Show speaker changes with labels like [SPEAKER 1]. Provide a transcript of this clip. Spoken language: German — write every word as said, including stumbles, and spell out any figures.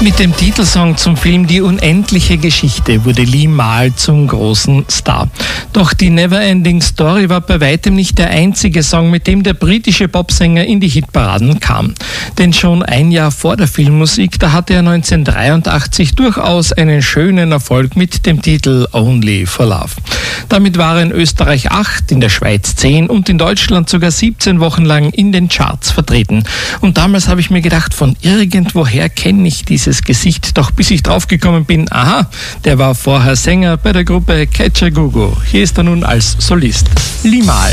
[SPEAKER 1] Mit dem Titelsong zum Film Die unendliche Geschichte wurde Lee Mahl zum großen Star. Doch die Neverending Story war bei weitem nicht der einzige Song, mit dem der britische Popsänger in die Hitparaden kam. Denn schon ein Jahr vor der Filmmusik, da hatte er neunzehnhundertdreiundachtzig durchaus einen schönen Erfolg mit dem Titel Only for Love. Damit war er in Österreich acht, in der Schweiz zehn und in Deutschland sogar siebzehn Wochen lang in den Charts vertreten. Und damals habe ich mir gedacht, von irgendwoher kenne ich dieses Gesicht, doch bis ich draufgekommen bin, aha, der war vorher Sänger bei der Gruppe Kajagoogoo. Hier ist er nun als Solist, Lee Mahl.